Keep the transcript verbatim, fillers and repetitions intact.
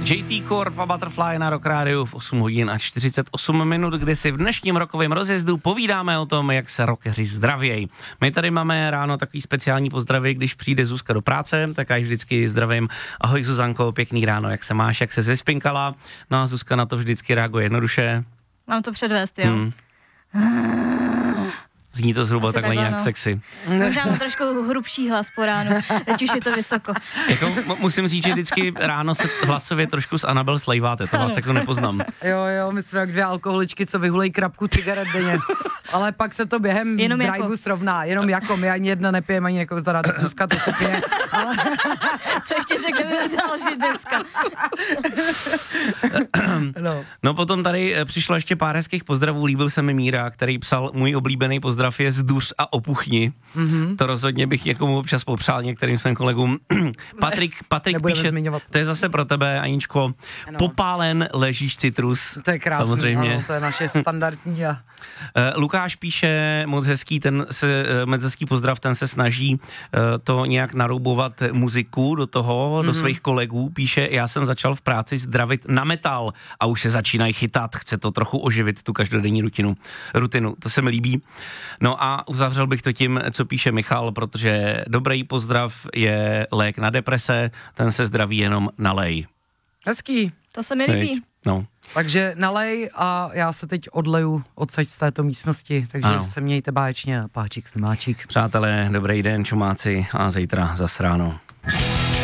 J T Corp a Butterfly na Rock Rádiu v osm hodin a čtyřicet osm minut, kdy si v dnešním rokovém rozjezdu povídáme o tom, jak se rockeři zdravějí. My tady máme ráno takový speciální pozdravy, když přijde Zuzka do práce, tak já vždycky zdravím. Ahoj Zuzanko, pěkný ráno, jak se máš, jak se vyspinkala? No a Zuzka na to vždycky reaguje jednoduše. Mám to předvést, jo? Hmm. Zní to zhruba Asi takhle takhle, nějak no. sexy. Možná mám trošku hrubší hlas po ránu, teď už je to vysoko. Jako, m- musím říct, že vždycky ráno se hlasově trošku s Anabel slejváte, to vás jako nepoznám. Jo, jo, my jsme jak dvě alkoholičky, co vyhulejí krabku cigaret denně. Ale pak se to během jenom driveu jako. srovná, jenom jako, my ani jedna nepijeme, ani jako teda Zuzka to popije. Ale... Co ještě řekneme založit dneska? no. no potom tady přišlo ještě pár hezkých pozdravů, líbil se mi Míra, který psal, můj oblíbený pozdrav je zduř a opuchni. Mm-hmm. To rozhodně bych někomu občas popřál některým svým kolegům. Patrik, Patrik píše, zmiňovat. To je zase pro tebe, Aničko, ano. Popálen ležíš citrus. To je krásný, samozřejmě. Ano, to je naše standardní. A... Lukáš píše, moc hezký, ten se, moc hezký pozdrav, ten se snaží to nějak naroubovat muziku do toho, mm-hmm. do svých kolegů. Píše, já jsem začal v práci zdravit na metal a už se začínají chytat, chce to trochu oživit, tu každodenní rutinu. rutinu. To se mi líbí. No a uzavřel bych to tím, co píše Michal, protože dobrý pozdrav je lék na deprese, ten se zdraví jenom nalej. Hezký. To se mi líbí. No. Takže nalej a já se teď odleju odsaď z této místnosti, takže ano. se mějte báječně, páčik slimáčik. Přátelé, dobrý den, čumáci a zítra zas ráno.